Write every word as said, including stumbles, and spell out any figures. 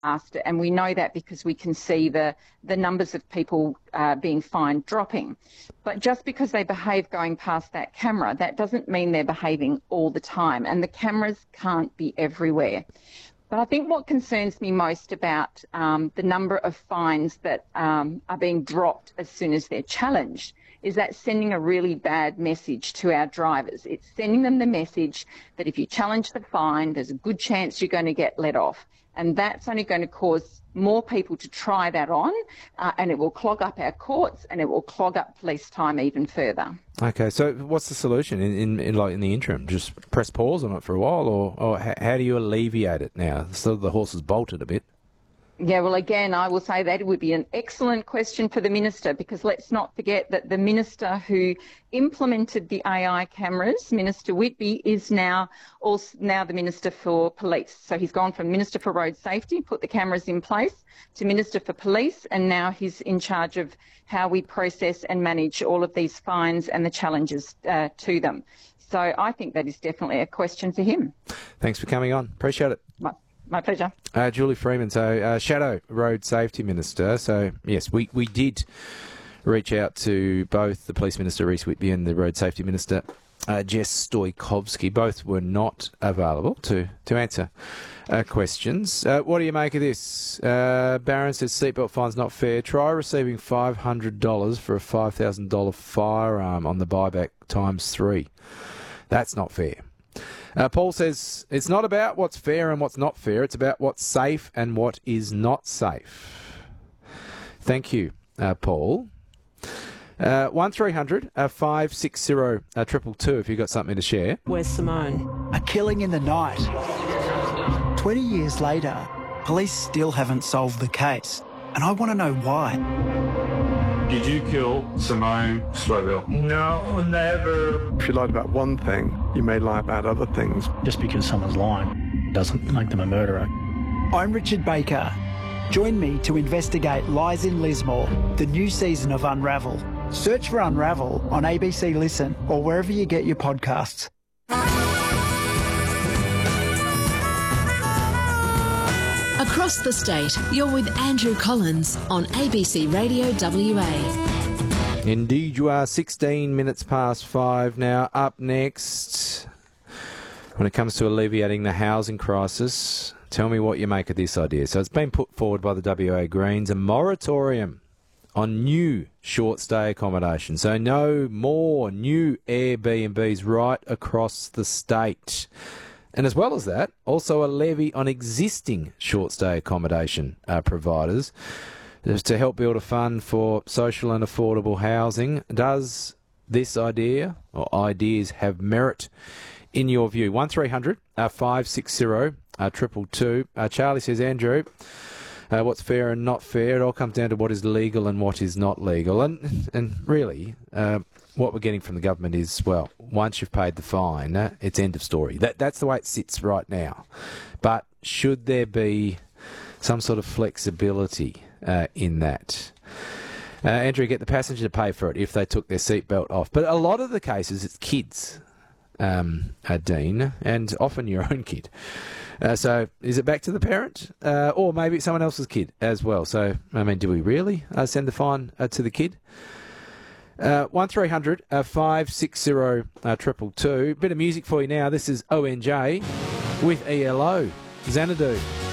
past, and we know that because we can see the, the numbers of people uh, being fined dropping. But just because they behave going past that camera, that doesn't mean they're behaving all the time, and the cameras can't be everywhere. But I think what concerns me most about um, the number of fines that um, are being dropped as soon as they're challenged is that sending a really bad message to our drivers. It's sending them the message that if you challenge the fine, there's a good chance you're going to get let off. And that's only going to cause more people to try that on, uh, and it will clog up our courts and it will clog up police time even further. Okay, so what's the solution in, in, in like in the interim? Just press pause on it for a while, or, or how, how do you alleviate it now? So the horse has bolted a bit. Yeah, well, again, I will say that it would be an excellent question for the Minister, because let's not forget that the Minister who implemented the A I cameras, Minister Whitby, is now also now the Minister for Police. So he's gone from Minister for Road Safety, put the cameras in place, to Minister for Police, and now he's in charge of how we process and manage all of these fines and the challenges uh, to them. So I think that is definitely a question for him. Thanks for coming on. Appreciate it. My, my pleasure. Uh, Julie Freeman, so uh, Shadow Road Safety Minister. So, yes, we, we did reach out to both the Police Minister, Reece Whitby, and the Road Safety Minister, uh, Jess Stoikovsky. Both were not available to, to answer uh, questions. Uh, what do you make of this? Uh, Barron says seatbelt fine's not fair. Try receiving five hundred dollars for a five thousand dollars firearm on the buyback times three. That's not fair. Uh, Paul says it's not about what's fair and what's not fair. It's about what's safe and what is not safe. Thank you, uh, Paul. Uh, one three hundred five six zero triple two if you've got something to share. Where's Simone? A killing in the night. Twenty years later, police still haven't solved the case, and I want to know why. Did you kill Simone Slowell? No, never. If you lied about one thing, you may lie about other things. Just because someone's lying doesn't make them a murderer. I'm Richard Baker. Join me to investigate Lies in Lismore, the new season of Unravel. Search for Unravel on A B C Listen or wherever you get your podcasts. Across the state, you're with Andrew Collins on A B C Radio W A. Indeed, you are sixteen minutes past five now. Up next, when it comes to alleviating the housing crisis, tell me what you make of this idea. So it's been put forward by the W A Greens, a moratorium on new short-stay accommodation. So no more new Airbnbs right across the state. And as well as that, also a levy on existing short-stay accommodation uh, providers to help build a fund for social and affordable housing. Does this idea or ideas have merit in your view? one three hundred five six zero triple two. Uh, Charlie says, Andrew, uh, what's fair and not fair? It all comes down to what is legal and what is not legal. And, and really... Uh, what we're getting from the government is, well, once you've paid the fine, uh, it's end of story. That That's the way it sits right now. But should there be some sort of flexibility uh, in that? Uh, Andrew, get the passenger to pay for it if they took their seatbelt off. But a lot of the cases, it's kids, um, uh, Dean, and often your own kid. Uh, so is it back to the parent? Uh, or maybe it's someone else's kid as well. So, I mean, do we really uh, send the fine uh, to the kid? Uh, one three hundred five six zero triple two. Bit of music for you now. This is O N J with E L O. Xanadu.